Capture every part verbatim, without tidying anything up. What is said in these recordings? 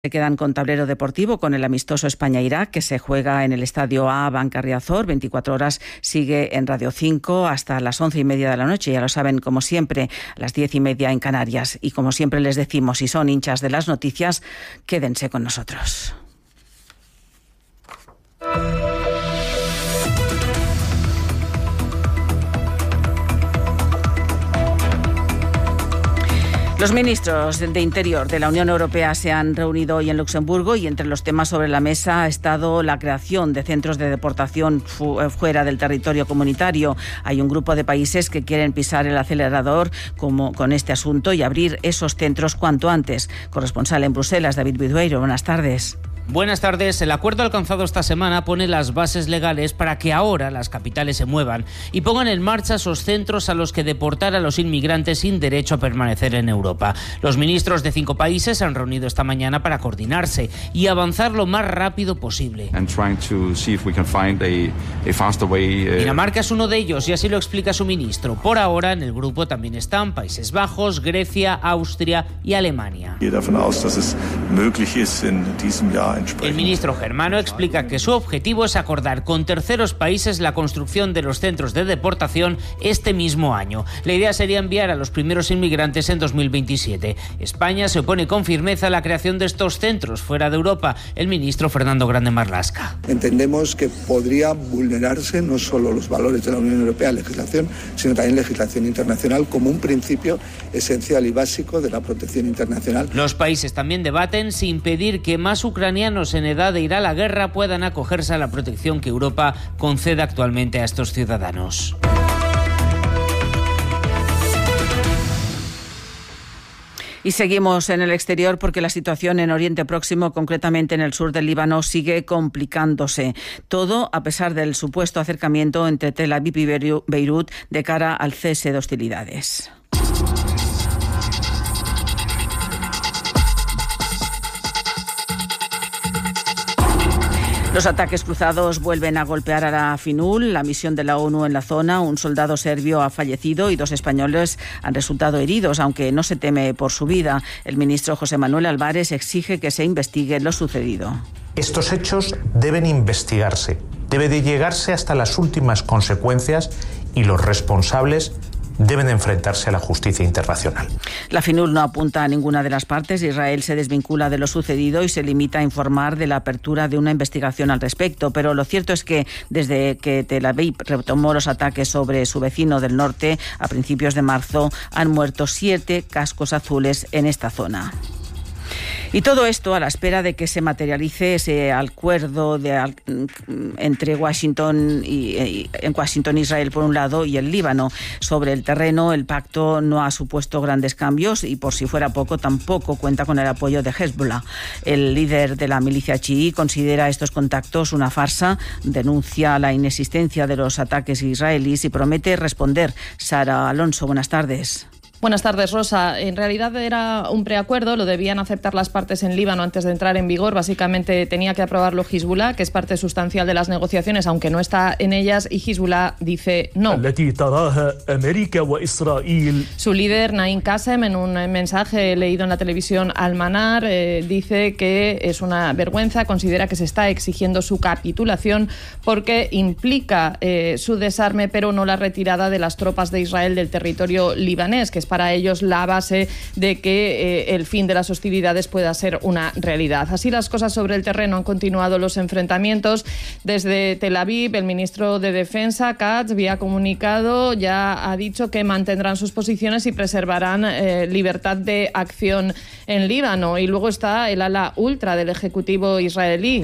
Se quedan con tablero deportivo con el amistoso España-Irak que se juega en el Estadio A Banca Riazor. veinticuatro horas sigue en Radio cinco hasta las once y media de la noche. Ya lo saben, como siempre, a las diez y media en Canarias. Y como siempre les decimos, si son hinchas de las noticias, quédense con nosotros. Los ministros de Interior de la Unión Europea se han reunido hoy en Luxemburgo y entre los temas sobre la mesa ha estado la creación de centros de deportación fu- fuera del territorio comunitario. Hay un grupo de países que quieren pisar el acelerador como con este asunto y abrir esos centros cuanto antes. Corresponsal en Bruselas, David Bidueiro, buenas tardes. Buenas tardes. El acuerdo alcanzado esta semana pone las bases legales para que ahora las capitales se muevan y pongan en marcha esos centros a los que deportar a los inmigrantes sin derecho a permanecer en Europa. Los ministros de cinco países se han reunido esta mañana para coordinarse y avanzar lo más rápido posible. Dinamarca es uno de ellos y así lo explica su ministro. Por ahora en el grupo también están Países Bajos, Grecia, Austria y Alemania. El ministro germano explica que su objetivo es acordar con terceros países la construcción de los centros de deportación este mismo año. La idea sería enviar a los primeros inmigrantes en dos mil veintisiete. España se opone con firmeza a la creación de estos centros fuera de Europa. El ministro Fernando Grande Marlaska. Entendemos que podría vulnerarse no solo los valores de la Unión Europea, legislación, sino también legislación internacional como un principio esencial y básico de la protección internacional. Los países también debaten si impedir que más ucranianos en edad de ir a la guerra puedan acogerse a la protección que Europa concede actualmente a estos ciudadanos. Y seguimos en el exterior porque la situación en Oriente Próximo, concretamente en el sur del Líbano, sigue complicándose. Todo a pesar del supuesto acercamiento entre Tel Aviv y Beirut de cara al cese de hostilidades. Los ataques cruzados vuelven a golpear a la FINUL, la misión de la ONU en la zona. Un soldado serbio ha fallecido y dos españoles han resultado heridos, aunque no se teme por su vida. El ministro José Manuel Álvarez exige que se investigue lo sucedido. Estos hechos deben investigarse, debe de llegarse hasta las últimas consecuencias y los responsables deben de enfrentarse a la justicia internacional. La FINUL no apunta a ninguna de las partes. Israel se desvincula de lo sucedido y se limita a informar de la apertura de una investigación al respecto. Pero lo cierto es que desde que Tel Aviv retomó los ataques sobre su vecino del norte a principios de marzo, han muerto siete cascos azules en esta zona. Y todo esto a la espera de que se materialice ese acuerdo de, entre Washington y, y en Washington Israel por un lado y el Líbano. Sobre el terreno, el pacto no ha supuesto grandes cambios y por si fuera poco tampoco cuenta con el apoyo de Hezbollah. El líder de la milicia chií considera estos contactos una farsa, denuncia la inexistencia de los ataques israelíes y promete responder. Sara Alonso, buenas tardes. Buenas tardes, Rosa. En realidad era un preacuerdo, lo debían aceptar las partes en Líbano antes de entrar en vigor. Básicamente tenía que aprobarlo Hezbollah, que es parte sustancial de las negociaciones, aunque no está en ellas, y Hezbollah dice no. Su líder, Naim Qasem, en un mensaje leído en la televisión Al-Manar, eh, dice que es una vergüenza, considera que se está exigiendo su capitulación porque implica eh, su desarme, pero no la retirada de las tropas de Israel del territorio libanés, que es para ellos la base de que eh, el fin de las hostilidades pueda ser una realidad. Así las cosas sobre el terreno, han continuado los enfrentamientos desde Tel Aviv. El ministro de Defensa, Katz, vía comunicado, ya ha dicho que mantendrán sus posiciones y preservarán eh, libertad de acción en Líbano. Y luego está el ala ultra del Ejecutivo israelí.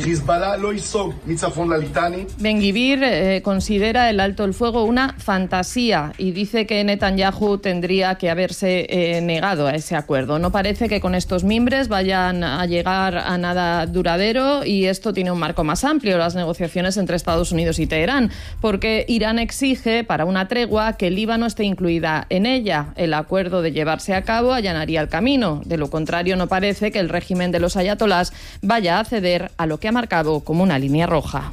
Ben Gvir eh, considera el alto el fuego una fantasía y dice que Netanyahu tendría que haberse eh, negado a ese acuerdo. No parece que con estos mimbres vayan a llegar a nada duradero y esto tiene un marco más amplio, las negociaciones entre Estados Unidos y Teherán, porque Irán exige para una tregua que el Líbano esté incluida en ella. El acuerdo de llevarse a cabo allanaría el camino. De lo contrario, no parece que el régimen de los ayatolás vaya a ceder a lo que ha marcado como una línea roja.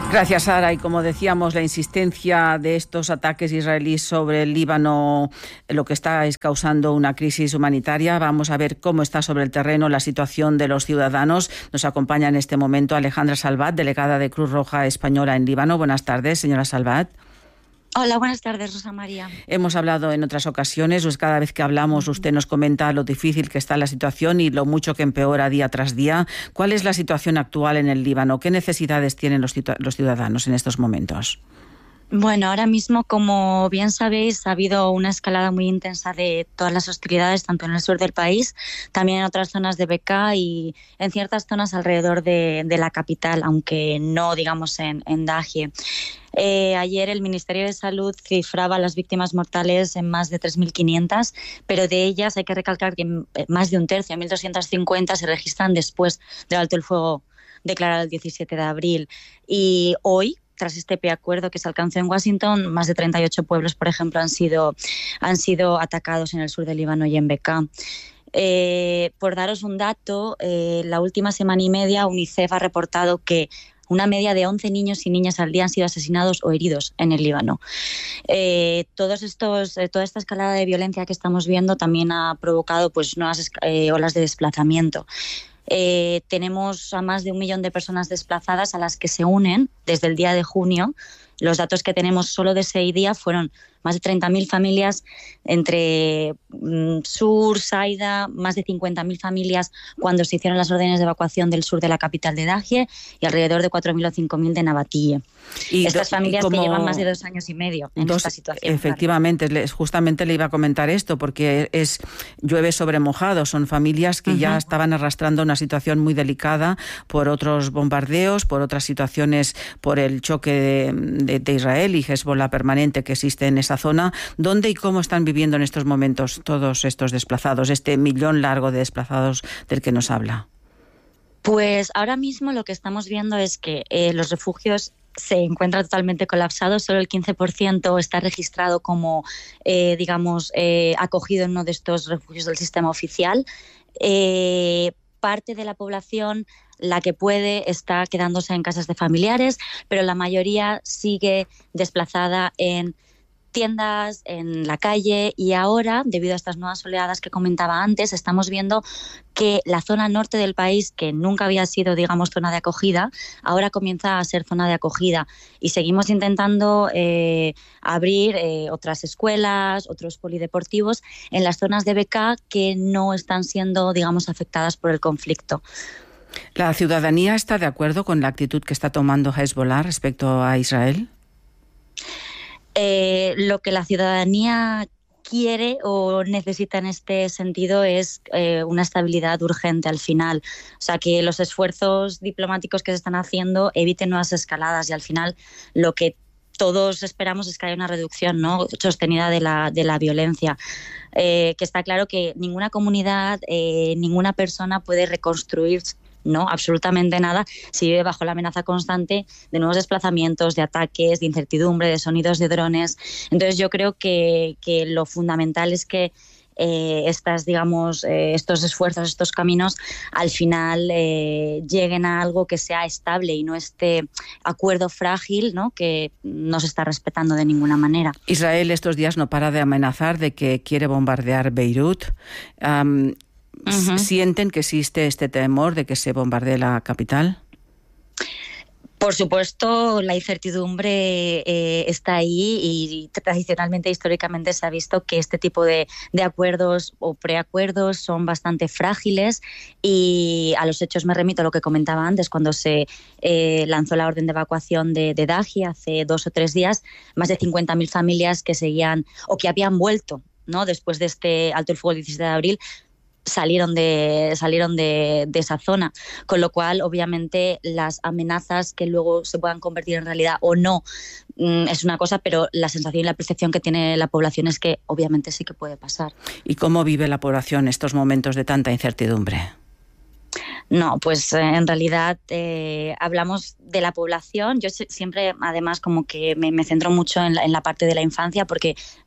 Gracias, Sara. Y como decíamos, la insistencia de estos ataques israelíes sobre el Líbano lo que está es causando una crisis humanitaria. Vamos a ver cómo está sobre el terreno la situación de los ciudadanos. Nos acompaña en este momento Alejandra Salvat, delegada de Cruz Roja Española en Líbano. Buenas tardes, señora Salvat. Hola, buenas tardes, Rosa María. Hemos hablado en otras ocasiones, pues cada vez que hablamos usted nos comenta lo difícil que está la situación y lo mucho que empeora día tras día. ¿Cuál es la situación actual en el Líbano? ¿Qué necesidades tienen los ciudadanos en estos momentos? Bueno, ahora mismo, como bien sabéis, ha habido una escalada muy intensa de todas las hostilidades, tanto en el sur del país, también en otras zonas de Bekaa y en ciertas zonas alrededor de, de la capital, aunque no, digamos, en, en Dahie. Eh, ayer el Ministerio de Salud cifraba las víctimas mortales en más de tres mil quinientas, pero de ellas hay que recalcar que más de un tercio, mil doscientas cincuenta, se registran después del alto el fuego declarado el diecisiete de abril. Y hoy, tras este preacuerdo que se alcanzó en Washington, más de treinta y ocho pueblos, por ejemplo, han sido, han sido atacados en el sur del Líbano y en Bekaa. Eh, por daros un dato, eh, la última semana y media UNICEF ha reportado que una media de once niños y niñas al día han sido asesinados o heridos en el Líbano. Eh, todos estos, eh, toda esta escalada de violencia que estamos viendo también ha provocado pues, nuevas eh, olas de desplazamiento. Eh, tenemos a más de un millón de personas desplazadas a las que se unen desde el día de junio. Los datos que tenemos solo de ese día fueron más de treinta mil familias entre mm, Sur, Saida, más de cincuenta mil familias cuando se hicieron las órdenes de evacuación del sur de la capital de Dahie y alrededor de cuatro mil o cinco mil de Nabatille. Y Estas familias que llevan más de dos años y medio en dos, esta situación. Efectivamente, claro. Justamente le iba a comentar esto porque es llueve sobre mojado. Son familias que uh-huh. ya estaban arrastrando una situación muy delicada por otros bombardeos, por otras situaciones, por el choque de, de, de Israel y Hezbollah permanente que existe en esa zona. ¿Dónde y cómo están viviendo en estos momentos todos estos desplazados, este millón largo de desplazados del que nos habla? Pues ahora mismo lo que estamos viendo es que eh, los refugios se encuentran totalmente colapsados. Solo el quince por ciento está registrado como, eh, digamos, eh, acogido en uno de estos refugios del sistema oficial. Eh, parte de la población, la que puede, está quedándose en casas de familiares, pero la mayoría sigue desplazada en tiendas, en la calle, y ahora, debido a estas nuevas oleadas que comentaba antes, estamos viendo que la zona norte del país, que nunca había sido, digamos, zona de acogida, ahora comienza a ser zona de acogida y seguimos intentando eh, abrir eh, otras escuelas, otros polideportivos en las zonas de Bekaa que no están siendo, digamos, afectadas por el conflicto. ¿La ciudadanía está de acuerdo con la actitud que está tomando Hezbollah respecto a Israel? Eh, lo que la ciudadanía quiere o necesita en este sentido es eh, una estabilidad urgente al final. O sea, que los esfuerzos diplomáticos que se están haciendo eviten nuevas escaladas y al final lo que todos esperamos es que haya una reducción, ¿no?, sostenida de la, de la violencia. Eh, que está claro que ninguna comunidad, eh, ninguna persona puede reconstruir, no, absolutamente nada, si vive bajo la amenaza constante de nuevos desplazamientos, de ataques, de incertidumbre, de sonidos de drones. Entonces yo creo que, que lo fundamental es que eh, estas, digamos, eh, estos esfuerzos, estos caminos, al final eh, lleguen a algo que sea estable y no este acuerdo frágil, ¿no?, que no se está respetando de ninguna manera. Israel estos días no para de amenazar de que quiere bombardear Beirut. Um, Uh-huh. ¿Sienten que existe este temor de que se bombardee la capital? Por supuesto, la incertidumbre eh, está ahí y tradicionalmente, históricamente, se ha visto que este tipo de, de acuerdos o preacuerdos son bastante frágiles y a los hechos me remito a lo que comentaba antes, cuando se eh, lanzó la orden de evacuación de, de Dahie hace dos o tres días, más de cincuenta mil familias que seguían o que habían vuelto, ¿no?, después de este alto el fuego el diecisiete de abril, salieron de salieron de, de esa zona, con lo cual obviamente las amenazas que luego se puedan convertir en realidad o no mm, es una cosa, pero la sensación y la percepción que tiene la población es que obviamente sí que puede pasar. ¿Y cómo vive la población estos momentos de tanta incertidumbre? No, pues eh, en realidad eh, hablamos de la población. Yo siempre, además, como que me, me centro mucho en la, en la parte de la infancia porque mm,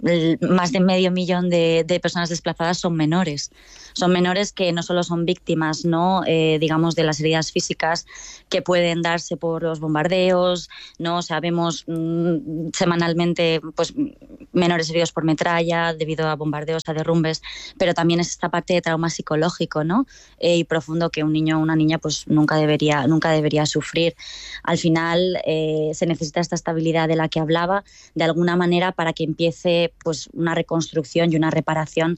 más de medio millón de, de personas desplazadas son menores. Son menores que no solo son víctimas, ¿no? Eh, digamos, de las heridas físicas que pueden darse por los bombardeos, ¿no? Sabemos mmm, semanalmente pues, menores heridos por metralla debido a bombardeos, a derrumbes, pero también es esta parte de trauma psicológico, ¿no? Eh, y profundo que un niño o una niña pues, nunca, debería, nunca debería sufrir. Al final eh, se necesita esta estabilidad de la que hablaba, de alguna manera para que empiece pues, una reconstrucción y una reparación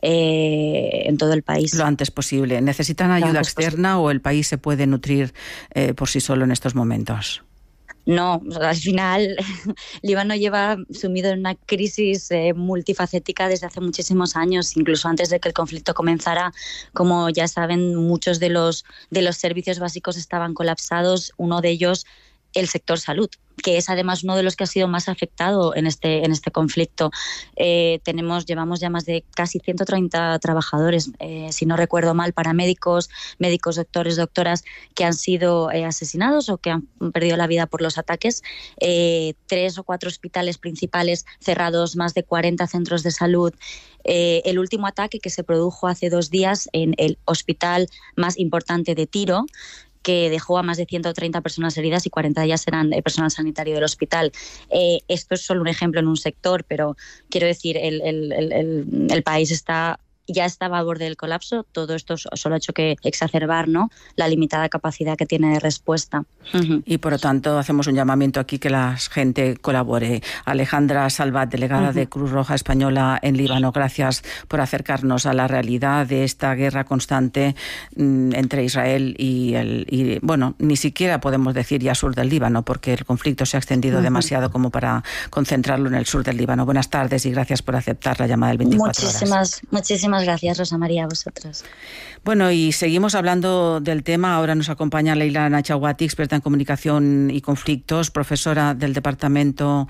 eh, en todo el país. Lo antes posible. ¿Necesitan ayuda externa posible. o el país se puede nutrir eh, por sí solo en estos momentos? No, al final Líbano lleva sumido en una crisis eh, multifacética desde hace muchísimos años, incluso antes de que el conflicto comenzara. Como ya saben, muchos de los, de los servicios básicos estaban colapsados, uno de ellos el sector salud, que es además uno de los que ha sido más afectado en este, en este conflicto. Eh, tenemos, llevamos ya más de casi ciento treinta trabajadores, eh, si no recuerdo mal, paramédicos, médicos, doctores, doctoras, que han sido eh, asesinados o que han perdido la vida por los ataques. Eh, tres o cuatro hospitales principales cerrados, más de cuarenta centros de salud. Eh, el último ataque que se produjo hace dos días en el hospital más importante de Tiro, que dejó a más de ciento treinta personas heridas y cuarenta de ellas eran personal sanitario del hospital. Eh, esto es solo un ejemplo en un sector, pero quiero decir, el, el, el, el país está... ya estaba a borde del colapso. Todo esto solo ha hecho que exacerbar, ¿no?, la limitada capacidad que tiene de respuesta. Uh-huh. Y por lo tanto hacemos un llamamiento aquí que la gente colabore. Alejandra Salvat, delegada uh-huh. de Cruz Roja Española en Líbano, gracias por acercarnos a la realidad de esta guerra constante mmm, entre Israel y, el, y, bueno, ni siquiera podemos decir ya sur del Líbano, porque el conflicto se ha extendido uh-huh. demasiado como para concentrarlo en el sur del Líbano. Buenas tardes y gracias por aceptar la llamada del veinticuatro muchísimas, horas. Muchísimas gracias, Rosa María, a vosotros. Bueno, y seguimos hablando del tema. Ahora nos acompaña Leila Nachawati, experta en comunicación y conflictos, profesora del Departamento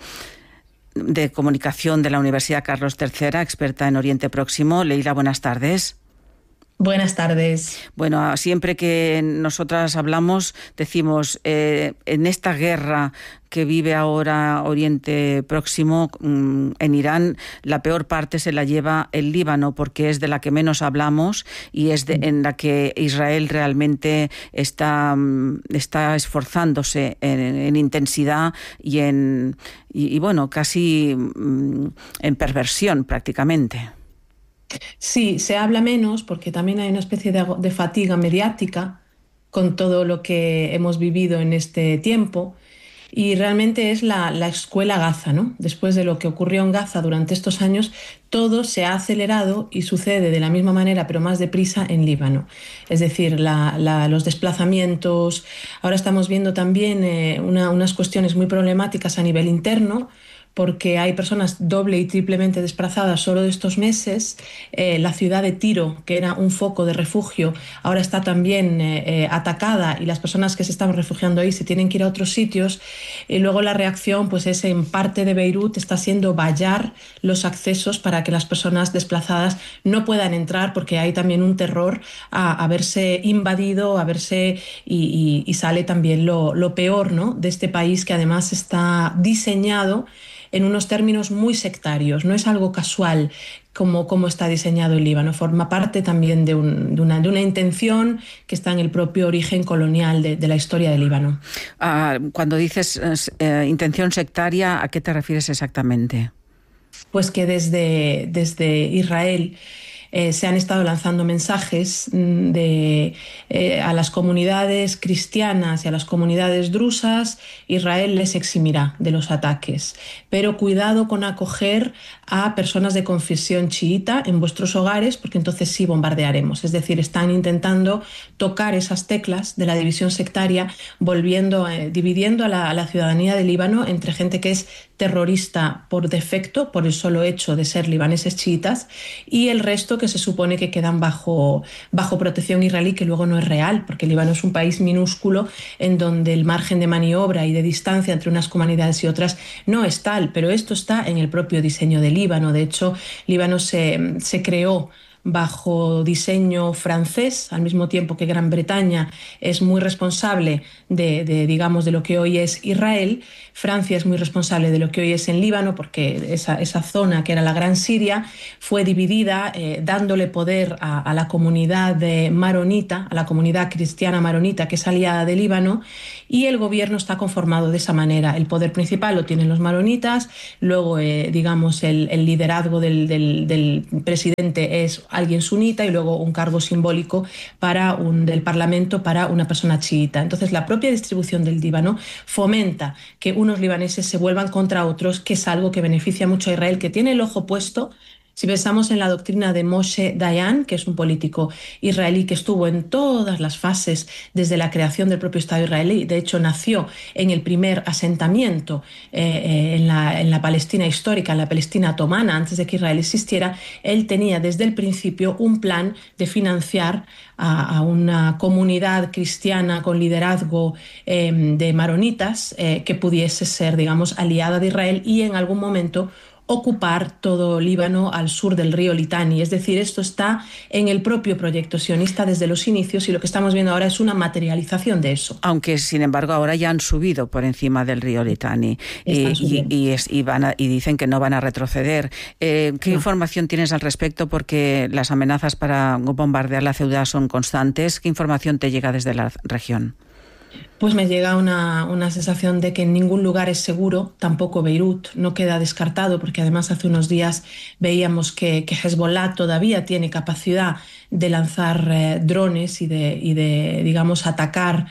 de Comunicación de la Universidad Carlos tercero, experta en Oriente Próximo. Leila, buenas tardes. Buenas tardes. Bueno, siempre que nosotras hablamos decimos, eh, en esta guerra que vive ahora Oriente Próximo, en Irán, la peor parte se la lleva el Líbano, porque es de la que menos hablamos y es de, en la que Israel realmente está, está esforzándose en, en intensidad y en y, y bueno, casi en perversión prácticamente. Sí, se habla menos porque también hay una especie de, de fatiga mediática con todo lo que hemos vivido en este tiempo, y realmente es la, la escuela Gaza, ¿no? Después de lo que ocurrió en Gaza durante estos años, todo se ha acelerado y sucede de la misma manera, pero más deprisa, en Líbano. Es decir, la, la, los desplazamientos. Ahora estamos viendo también eh, una, unas cuestiones muy problemáticas a nivel interno, porque hay personas doble y triplemente desplazadas solo de estos meses. Eh, la ciudad de Tiro, que era un foco de refugio, ahora está también eh, eh, atacada, y las personas que se están refugiando ahí se tienen que ir a otros sitios. Y luego la reacción pues es en parte de Beirut, está siendo vallar los accesos para que las personas desplazadas no puedan entrar, porque hay también un terror a, a verse invadido, a verse y, y, y sale también lo, lo peor, ¿no?, de este país, que además está diseñado en unos términos muy sectarios. No es algo casual como, como está diseñado el Líbano, forma parte también de, un, de, una, de una intención que está en el propio origen colonial de, de la historia del Líbano. Ah, cuando dices eh, intención sectaria, ¿a qué te refieres exactamente? Pues que desde, desde Israel Eh, se han estado lanzando mensajes de, eh, a las comunidades cristianas y a las comunidades drusas. Israel les eximirá de los ataques, pero cuidado con acoger a personas de confesión chiita en vuestros hogares, porque entonces sí bombardearemos. Es decir, están intentando tocar esas teclas de la división sectaria, volviendo, eh, dividiendo a la, a la ciudadanía de Líbano entre gente que es terrorista por defecto, por el solo hecho de ser libaneses chiitas, y el resto que se supone que quedan bajo, bajo protección israelí, que luego no es real, porque Líbano es un país minúsculo en donde el margen de maniobra y de distancia entre unas comunidades y otras no es tal, pero esto está en el propio diseño de Líbano. De hecho, Líbano se, se creó bajo diseño francés, al mismo tiempo que Gran Bretaña es muy responsable de, de, digamos, de lo que hoy es Israel. Francia es muy responsable de lo que hoy es en Líbano, porque esa, esa zona que era la Gran Siria fue dividida, eh, dándole poder a, a la comunidad de maronita, a la comunidad cristiana maronita que es aliada de Líbano, y el gobierno está conformado de esa manera. El poder principal lo tienen los maronitas, luego, eh, digamos, el, el liderazgo del, del, del presidente es alguien sunita y luego un cargo simbólico para un, del parlamento para una persona chiita. Entonces, la propia distribución del Líbano fomenta que unos libaneses se vuelvan contra otros, que es algo que beneficia mucho a Israel, que tiene el ojo puesto. Si pensamos en la doctrina de Moshe Dayan, que es un político israelí que estuvo en todas las fases desde la creación del propio Estado israelí, de hecho nació en el primer asentamiento eh, en, la, en la Palestina histórica, en la Palestina otomana, antes de que Israel existiera, él tenía desde el principio un plan de financiar a, a una comunidad cristiana con liderazgo eh, de maronitas eh, que pudiese ser, digamos, aliada de Israel y en algún momento ocupar todo Líbano al sur del río Litani. Es decir, esto está en el propio proyecto sionista desde los inicios y lo que estamos viendo ahora es una materialización de eso. Aunque, sin embargo, ahora ya han subido por encima del río Litani y, y, y, es, y, van a, y dicen que no van a retroceder. Eh, ¿Qué no. información tienes al respecto? Porque las amenazas para bombardear la ciudad son constantes. ¿Qué información te llega desde la región? Pues me llega una, una sensación de que en ningún lugar es seguro, tampoco Beirut, no queda descartado, porque además hace unos días veíamos que, que Hezbollah todavía tiene capacidad de lanzar eh, drones y de, y de, digamos, atacar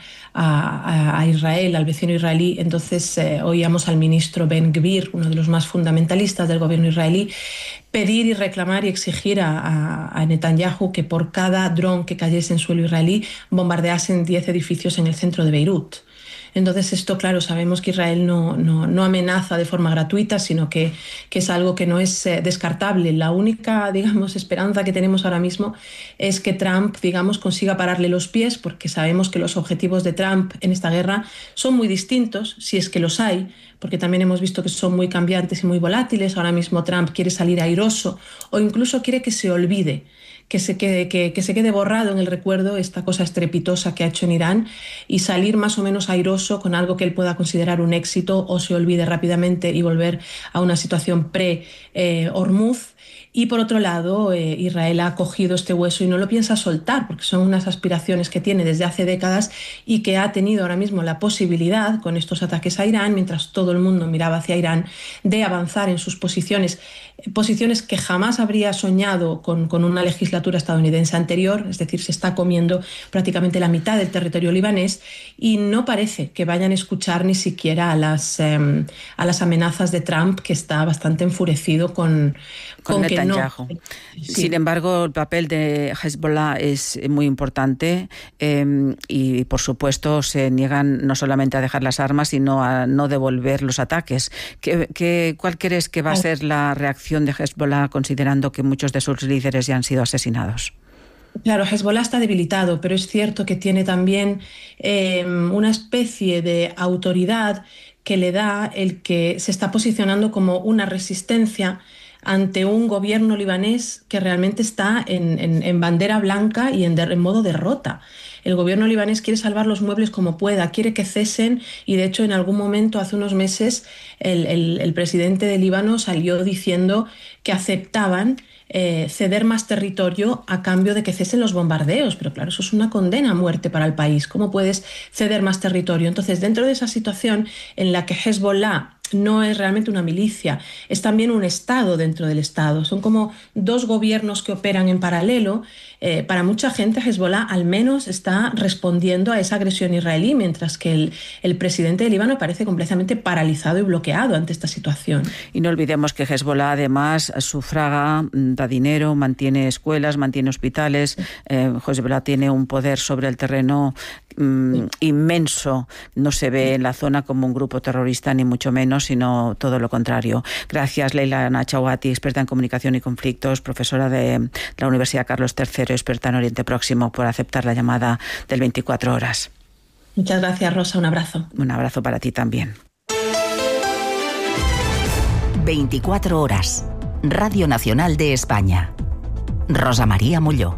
a, a, a Israel, al vecino israelí. Entonces eh, oíamos al ministro Ben Gvir, uno de los más fundamentalistas del gobierno israelí, pedir y reclamar y exigir a, a, a Netanyahu que por cada dron que cayese en suelo israelí bombardeasen diez edificios en el centro de Beirut. Entonces esto, claro, sabemos que Israel no, no, no amenaza de forma gratuita, sino que, que es algo que no es eh, descartable. La única, digamos, esperanza que tenemos ahora mismo es que Trump, digamos, consiga pararle los pies, porque sabemos que los objetivos de Trump en esta guerra son muy distintos, si es que los hay, porque también hemos visto que son muy cambiantes y muy volátiles. Ahora mismo Trump quiere salir airoso o incluso quiere que se olvide, que se quede, que, que se quede borrado en el recuerdo esta cosa estrepitosa que ha hecho en Irán y salir más o menos airoso con algo que él pueda considerar un éxito o se olvide rápidamente y volver a una situación pre-Hormuz. Y por otro lado, eh, Israel ha cogido este hueso y no lo piensa soltar, porque son unas aspiraciones que tiene desde hace décadas y que ha tenido ahora mismo la posibilidad, con estos ataques a Irán, mientras todo el mundo miraba hacia Irán, de avanzar en sus posiciones, posiciones que jamás habría soñado con, con una legislatura estadounidense anterior. Es decir, se está comiendo prácticamente la mitad del territorio libanés y no parece que vayan a escuchar ni siquiera a las, eh, a las amenazas de Trump, que está bastante enfurecido con, con, con que no. Sí. Sin embargo, el papel de Hezbollah es muy importante eh, y, por supuesto, se niegan no solamente a dejar las armas, sino a no devolver los ataques. ¿Qué, qué, ¿Cuál crees que va a ser la reacción de Hezbollah, considerando que muchos de sus líderes ya han sido asesinados? Claro, Hezbollah está debilitado, pero es cierto que tiene también eh, una especie de autoridad que le da el que se está posicionando como una resistencia ante un gobierno libanés que realmente está en, en, en bandera blanca y en, de, en modo derrota. El gobierno libanés quiere salvar los muebles como pueda, quiere que cesen y, de hecho, en algún momento, hace unos meses, el, el, el presidente de Líbano salió diciendo que aceptaban eh, ceder más territorio a cambio de que cesen los bombardeos. Pero claro, eso es una condena a muerte para el país. ¿Cómo puedes ceder más territorio? Entonces, dentro de esa situación en la que Hezbollah no es realmente una milicia, es también un Estado dentro del Estado. Son como dos gobiernos que operan en paralelo. Eh, para mucha gente, Hezbollah al menos está respondiendo a esa agresión israelí, mientras que el, el presidente de Líbano parece completamente paralizado y bloqueado ante esta situación. Y no olvidemos que Hezbollah además sufraga, da dinero, mantiene escuelas, mantiene hospitales. Eh, Hezbollah tiene un poder sobre el terreno mm, inmenso. No se ve en la zona como un grupo terrorista, ni mucho menos, sino todo lo contrario. Gracias, Leila Nachawati, experta en comunicación y conflictos, profesora de la Universidad Carlos tercero, experta en Oriente Próximo, por aceptar la llamada del veinticuatro horas. Muchas gracias, Rosa. Un abrazo. Un abrazo para ti también. veinticuatro horas. Radio Nacional de España. Rosa María Molló.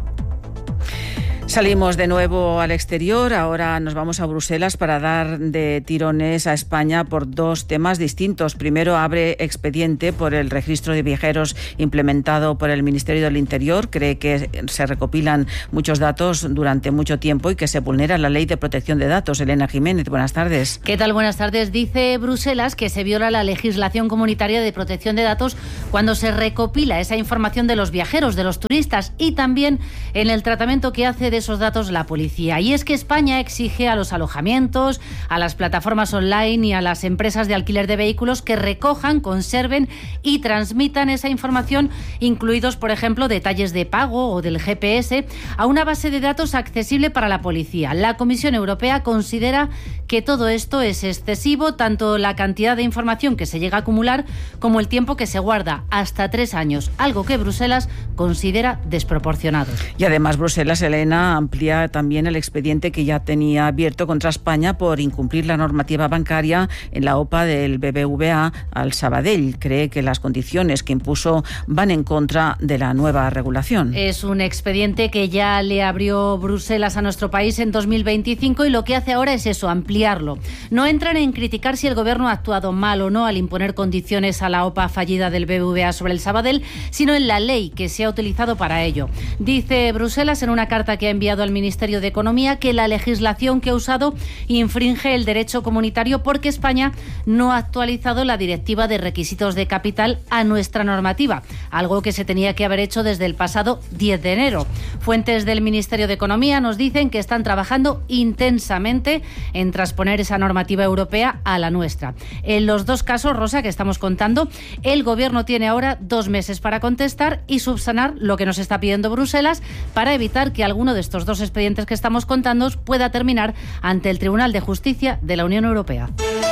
Salimos de nuevo al exterior, ahora nos vamos a Bruselas para dar de tirones a España por dos temas distintos. Primero, abre expediente por el registro de viajeros implementado por el Ministerio del Interior. Cree que se recopilan muchos datos durante mucho tiempo y que se vulnera la Ley de Protección de Datos. Elena Jiménez, buenas tardes. ¿Qué tal? Buenas tardes. Dice Bruselas que se viola la legislación comunitaria de protección de datos cuando se recopila esa información de los viajeros, de los turistas y también en el tratamiento que hace de esos datos la policía. Y es que España exige a los alojamientos, a las plataformas online y a las empresas de alquiler de vehículos que recojan, conserven y transmitan esa información, incluidos, por ejemplo, detalles de pago o del G P S, a una base de datos accesible para la policía. La Comisión Europea considera que todo esto es excesivo, tanto la cantidad de información que se llega a acumular como el tiempo que se guarda, hasta tres años, algo que Bruselas considera desproporcionado. Y además Bruselas, Elena, amplía también el expediente que ya tenía abierto contra España por incumplir la normativa bancaria en la O P A del B B V A al Sabadell. Cree que las condiciones que impuso van en contra de la nueva regulación. Es un expediente que ya le abrió Bruselas a nuestro país en dos mil veinticinco y lo que hace ahora es eso, ampliarlo. No entran en criticar si el Gobierno ha actuado mal o no al imponer condiciones a la O P A fallida del B B V A sobre el Sabadell, sino en la ley que se ha utilizado para ello. Dice Bruselas en una carta que ha enviado al Ministerio de Economía que la legislación que ha usado infringe el derecho comunitario porque España no ha actualizado la Directiva de Requisitos de Capital a nuestra normativa, algo que se tenía que haber hecho desde el pasado diez de enero. Fuentes del Ministerio de Economía nos dicen que están trabajando intensamente en transponer esa normativa europea a la nuestra. En los dos casos, Rosa, que estamos contando, el Gobierno tiene ahora dos meses para contestar y subsanar lo que nos está pidiendo Bruselas para evitar que alguno de estos dos expedientes que estamos contando pueda terminar ante el Tribunal de Justicia de la Unión Europea.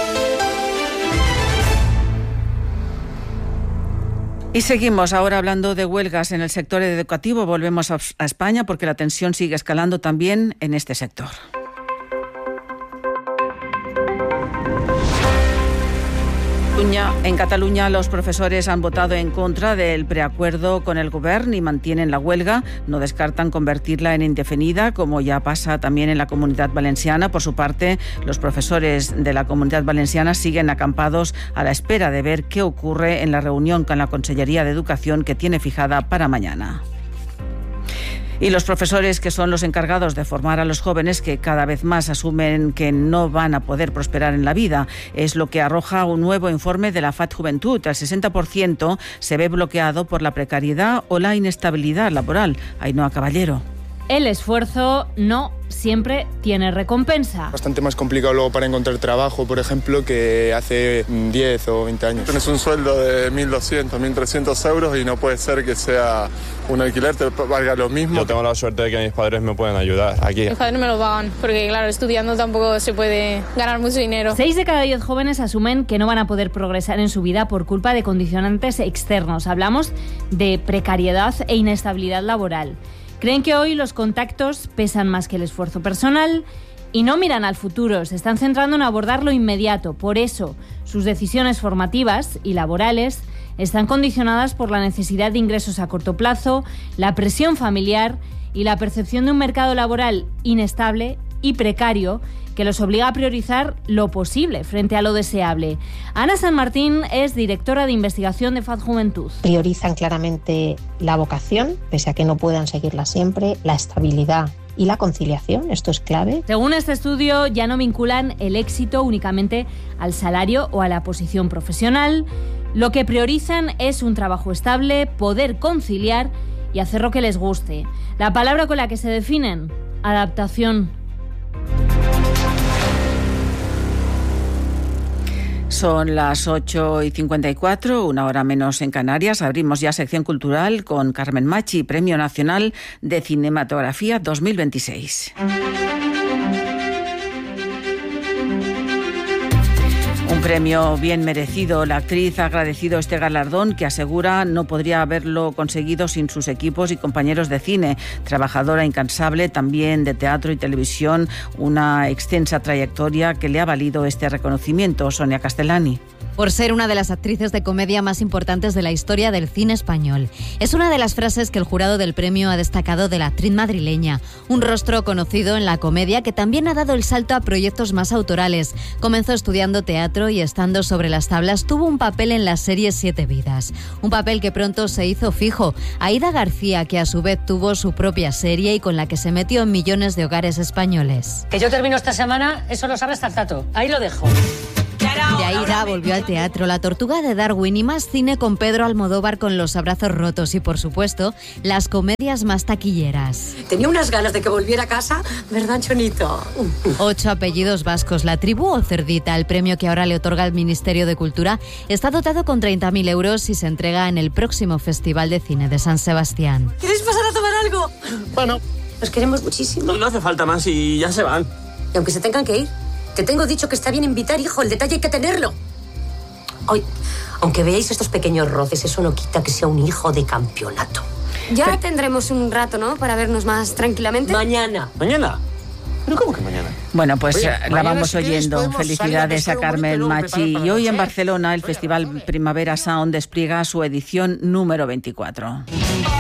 Y seguimos ahora hablando de huelgas en el sector educativo. Volvemos a España porque la tensión sigue escalando también en este sector. En Cataluña los profesores han votado en contra del preacuerdo con el Govern y mantienen la huelga. No descartan convertirla en indefinida, como ya pasa también en la Comunidad Valenciana. Por su parte, los profesores de la Comunidad Valenciana siguen acampados a la espera de ver qué ocurre en la reunión con la Consellería de Educación que tiene fijada para mañana. Y los profesores, que son los encargados de formar a los jóvenes, que cada vez más asumen que no van a poder prosperar en la vida. Es lo que arroja un nuevo informe de la F A T Juventud. El sesenta por ciento se ve bloqueado por la precariedad o la inestabilidad laboral. Ainhoa Caballero. El esfuerzo no siempre tiene recompensa. Bastante más complicado luego para encontrar trabajo, por ejemplo, que hace diez o veinte años. Tienes un sueldo de mil doscientos, mil trescientos euros y no puede ser que sea un alquiler, te valga lo mismo. Yo tengo la suerte de que mis padres me pueden ayudar aquí. Mis padres me lo pagan, porque claro, estudiando tampoco se puede ganar mucho dinero. Seis de cada diez jóvenes asumen que no van a poder progresar en su vida por culpa de condicionantes externos. Hablamos de precariedad e inestabilidad laboral. Creen que hoy los contactos pesan más que el esfuerzo personal y no miran al futuro, se están centrando en abordar lo inmediato. Por eso, sus decisiones formativas y laborales están condicionadas por la necesidad de ingresos a corto plazo, la presión familiar y la percepción de un mercado laboral inestable y precario que los obliga a priorizar lo posible frente a lo deseable. Ana San Martín es directora de investigación de F A T Juventud. Priorizan claramente la vocación, pese a que no puedan seguirla siempre, la estabilidad y la conciliación, esto es clave. Según este estudio, ya no vinculan el éxito únicamente al salario o a la posición profesional. Lo que priorizan es un trabajo estable, poder conciliar y hacer lo que les guste. La palabra con la que se definen, adaptación. Son las ocho y cincuenta y cuatro, una hora menos en Canarias. Abrimos ya sección cultural con Carmen Machi, Premio Nacional de Cinematografía dos mil veintiséis. Un premio bien merecido. La actriz ha agradecido este galardón, que asegura no podría haberlo conseguido sin sus equipos y compañeros de cine. Trabajadora incansable también de teatro y televisión, una extensa trayectoria que le ha valido este reconocimiento. Sonia Castellani. Por ser una de las actrices de comedia más importantes de la historia del cine español. Es una de las frases que el jurado del premio ha destacado de la actriz madrileña. Un rostro conocido en la comedia que también ha dado el salto a proyectos más autorales. Comenzó estudiando teatro y estando sobre las tablas tuvo un papel en la serie Siete Vidas. Un papel que pronto se hizo fijo. Aída García, que a su vez tuvo su propia serie y con la que se metió en millones de hogares españoles. Que yo termino esta semana, eso lo sabes Tartato. Ahí lo dejo. De Aída volvió al teatro, La Tortuga de Darwin y más cine con Pedro Almodóvar con Los abrazos rotos y, por supuesto, las comedias más taquilleras. Tenía unas ganas de que volviera a casa, ¿verdad, Chonito? Ocho apellidos vascos, La Tribu o Cerdita, el premio que ahora le otorga el Ministerio de Cultura, está dotado con treinta mil euros y se entrega en el próximo Festival de Cine de San Sebastián. ¿Quieres pasar a tomar algo? Bueno. Nos queremos muchísimo. No, no hace falta más y ya se van. Y aunque se tengan que ir. Te tengo dicho que está bien invitar, hijo, el detalle hay que tenerlo. Hoy, aunque veáis estos pequeños roces, eso no quita que sea un hijo de campeonato. Ya Pero... tendremos un rato, ¿no?, para vernos más tranquilamente. Mañana. ¿Mañana? ¿Pero cómo que mañana? Bueno, pues Oye, la vamos si oyendo. Felicidades a, a Carmen Machi. Y hoy en Barcelona el Festival Primavera Sound despliega su edición número veinticuatro.